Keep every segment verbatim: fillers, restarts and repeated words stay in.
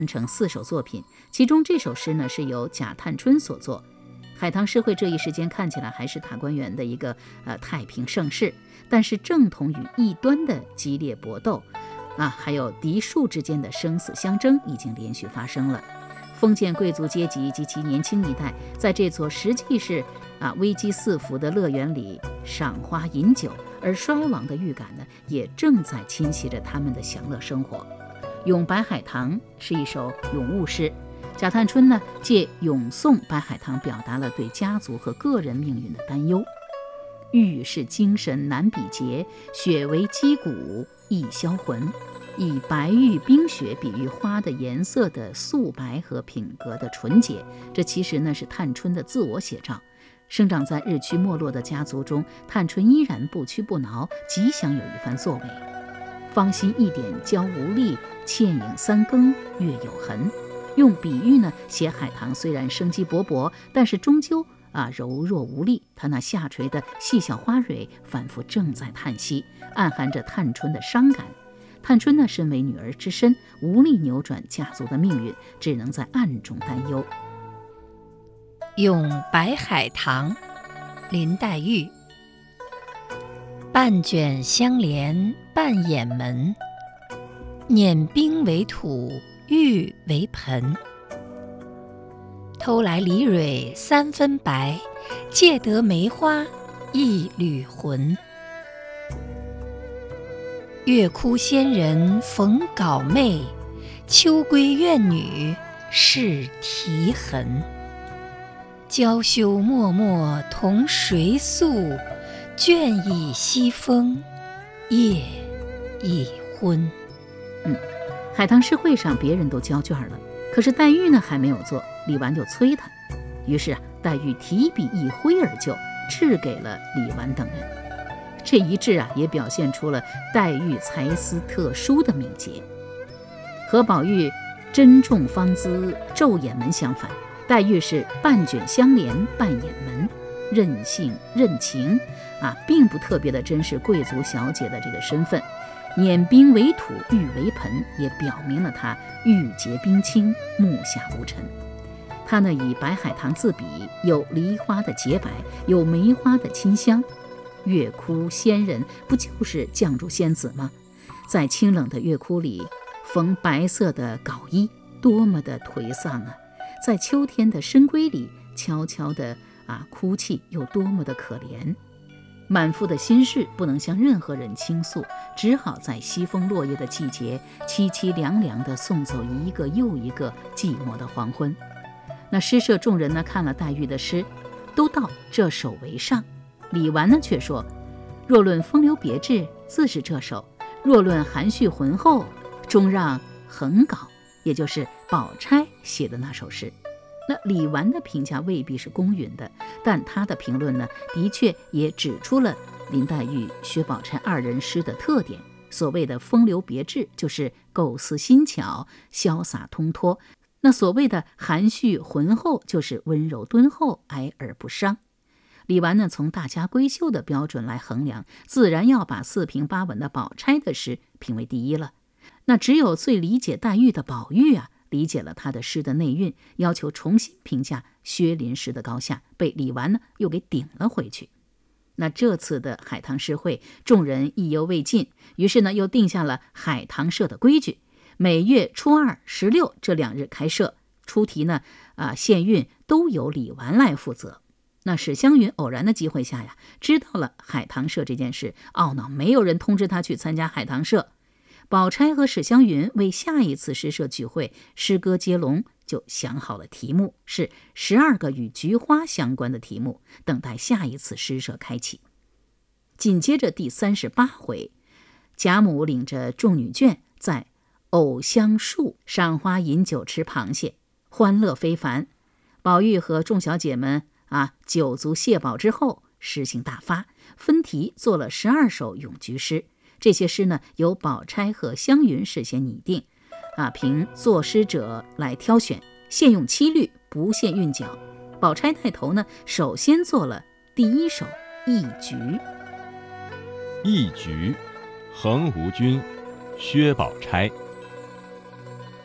成四首作品，其中这首诗呢是由贾探春所作。海棠诗会这一时间看起来还是塔官园的一个呃太平盛世，但是正统与异端的激烈搏斗啊，还有嫡庶之间的生死相争已经连续发生了。封建贵族阶级及其年轻一代，在这座实际是啊危机四伏的乐园里赏花饮酒，而衰亡的预感呢，也正在侵袭着他们的享乐生活。《咏白海棠》是一首咏物诗，贾探春呢借咏颂白海棠，表达了对家族和个人命运的担忧。玉是精神难比劫，雪为肌骨易销魂。以白玉冰雪比喻花的颜色的素白和品格的纯洁，这其实呢是探春的自我写照。生长在日趋没落的家族中，探春依然不屈不挠，极想有一番作为。芳心一点娇无力，倩影三更月有痕。用比喻呢写海棠虽然生机勃勃，但是终究啊柔弱无力。她那下垂的细小花蕊反复正在叹息，暗含着探春的伤感。探春呢，身为女儿之身，无力扭转家族的命运，只能在暗中担忧。 咏白海棠，林黛玉。半卷香帘半掩门，碾冰为土，玉为盆。偷来梨蕊三分白，借得梅花一缕魂。月窟仙人逢稿妹，秋闺怨女是啼痕。娇羞脉脉同谁诉？倦倚西风夜已昏。 嗯，海棠诗会上别人都交卷了，可是黛玉呢还没有做，李纨就催她。于是啊，黛玉提笔一挥而就，掷给了李纨等人。这一掷啊，也表现出了黛玉才思特殊的敏捷。和宝玉珍重芳姿昼掩门相反，黛玉是半卷香帘半掩门，任性任情啊，并不特别的珍视贵族小姐的这个身份。碾冰为土，玉为盆，也表明了她玉洁冰清，目下无尘。她呢以白海棠自比，有梨花的洁白，有梅花的清香。月窟仙人不就是绛珠仙子吗？在清冷的月窟里缝白色的稿衣，多么的颓丧啊！在秋天的深闺里悄悄的啊哭泣，又多么的可怜。满腹的心事不能向任何人倾诉，只好在西风落叶的季节，凄凄凉凉地送走一个又一个寂寞的黄昏。那诗社众人呢，看了黛玉的诗，都道这首为上。李纨呢却说，若论风流别致，自是这首；若论含蓄浑厚，终让横稿，也就是宝钗写的那首诗。那李纨的评价未必是公允的，但他的评论呢，的确也指出了林黛玉、薛宝钗二人诗的特点。所谓的风流别致，就是构思新巧、潇洒通脱；那所谓的含蓄浑厚，就是温柔敦厚、哀而不伤。李纨呢，从大家闺秀的标准来衡量，自然要把四平八稳的宝钗的诗评为第一了。那只有最理解黛玉的宝玉啊，理解了他的诗的内蕴，要求重新评价薛林诗的高下，被李纨呢又给顶了回去。那这次的海棠诗会，众人意犹未尽，于是呢又定下了海棠社的规矩，每月初二、十六这两日开社，出题呢啊献韵都由李纨来负责。那史湘云偶然的机会下呀，知道了海棠社这件事，懊恼没有人通知他去参加海棠社。宝钗和史湘云为下一次诗社聚会诗歌接龙，就想好了题目，是十二个与菊花相关的题目，等待下一次诗社开启。紧接着第三十八回，贾母领着众女眷在藕香树赏花饮酒吃螃蟹，欢乐非凡。宝玉和众小姐们啊，酒足蟹饱之后，诗兴大发，分题做了十二首咏菊诗。这些诗呢，由宝钗和湘云事先拟定，啊，凭作诗者来挑选，限用七律，不限韵脚。宝钗带头呢，首先做了第一首《忆菊》。 忆菊，横无君，薛宝钗。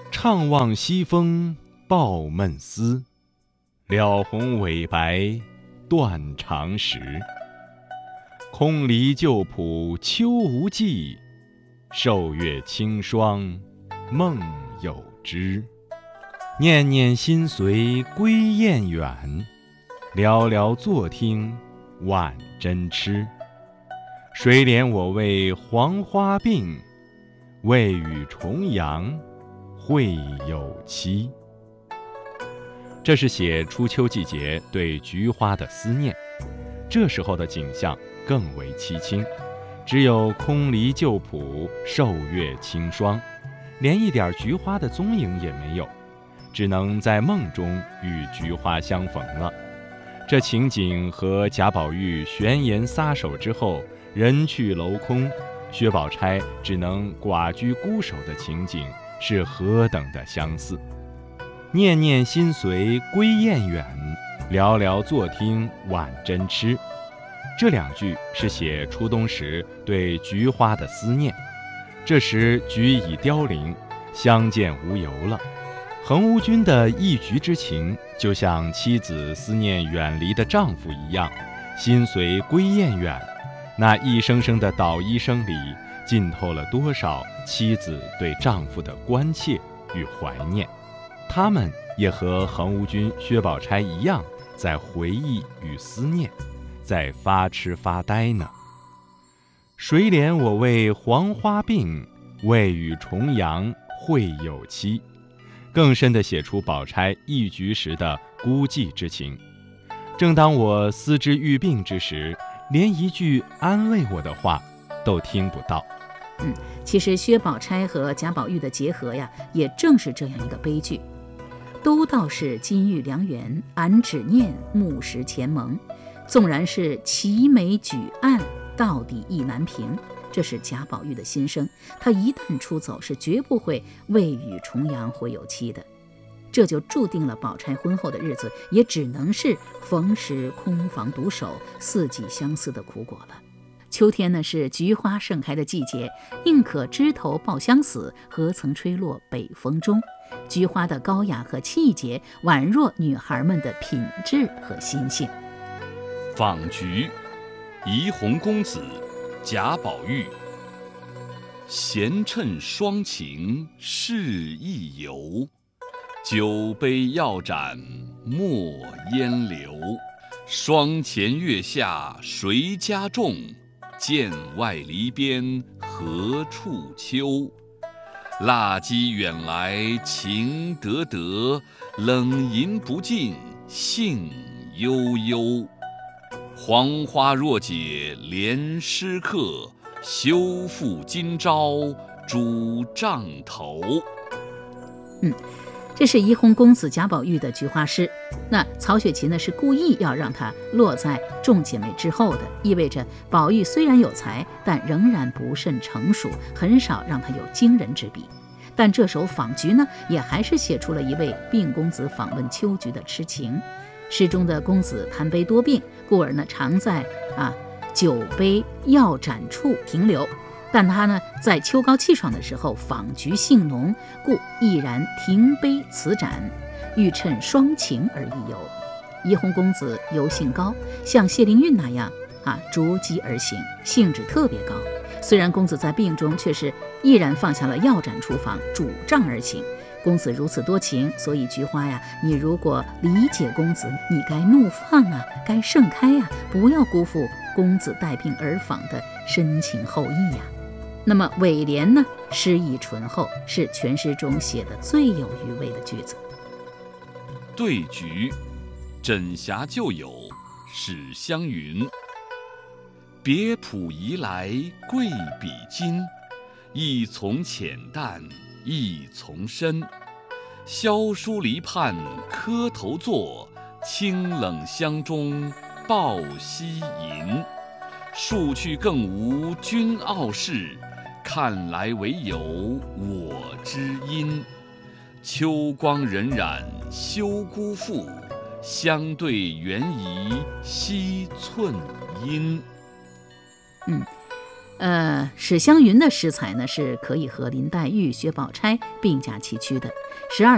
怅望西风抱闷思，了红尾白断肠时。空离旧谱秋无际，受月清霜梦有之。念念心随归雁远，寥寥坐听晚针痴。谁怜我为黄花病，未与重阳会有期。这是写初秋季节对菊花的思念，这时候的景象更为凄清，只有空离旧谱，受月清霜，连一点菊花的踪影也没有，只能在梦中与菊花相逢了。这情景和贾宝玉悬崖撒手之后人去楼空，薛宝钗只能寡居孤守的情景是何等的相似。念念心随归雁远，寥寥坐听晚针痴。这两句是写初冬时对菊花的思念，这时菊已凋零，相见无由了。横无君的忆菊之情，就像妻子思念远离的丈夫一样，心随归雁远。那一声声的捣衣声里，浸透了多少妻子对丈夫的关切与怀念。他们也和横无君、薛宝钗一样，在回忆与思念，在发痴发呆呢。谁怜我为黄花病，未与重阳会有期。更深地写出宝钗忆菊时的孤寂之情。正当我思之欲病之时，连一句安慰我的话都听不到。 嗯，其实薛宝钗和贾宝玉的结合呀，也正是这样一个悲剧。都道是金玉良缘，俺只念木石前盟。纵然是齐眉举案，到底意难平。这是贾宝玉的心声，他一旦出走，是绝不会未与重阳会有期的。这就注定了宝钗婚后的日子也只能是逢时空房独守，四季相思的苦果了。秋天呢，是菊花盛开的季节，宁可枝头抱香死，何曾吹落北风中。菊花的高雅和气节，宛若女孩们的品质和心性。 访菊，怡红公子贾宝玉。闲趁双晴试一游，酒杯药盏莫烟流。霜前月下谁家种？剑外篱边何处秋？蜡鸡远来情得得，冷饮不尽兴悠悠。黄花若解怜诗客，休负今朝主帐头。 嗯，这是怡红公子贾宝玉的菊花诗。那曹雪芹呢，是故意要让它落在众姐妹之后的，意味着宝玉虽然有才，但仍然不甚成熟，很少让他有惊人之笔。但这首访菊呢，也还是写出了一位病公子访问秋菊的痴情。诗中的公子贪杯多病，故而呢常在啊酒杯药盏处停留。但他呢在秋高气爽的时候访菊性浓，故毅然停杯辞盏，欲趁双晴而一游。怡红公子游性高，像谢灵运那样啊逐机而行，兴致特别高。虽然公子在病中，却是毅然放下了药盏出访，主帐而行。公子如此多情，所以菊花呀，你如果理解公子，你该怒放啊，该盛开啊，不要辜负公子带病而访的深情厚意呀。那么尾联呢，诗意醇厚，是全诗中写的最有余味的句子。 对菊，枕霞旧友史湘云。别浦移来贵比金，一从浅淡一从深。萧疏篱畔磕头坐，清冷香中抱膝吟。数去更无君傲世，看来唯有我知音。秋光荏苒休辜负，相对缘宜惜寸阴。 嗯， 呃，史湘云的诗才呢是可以和林黛玉、薛宝钗并驾齐驱的。十二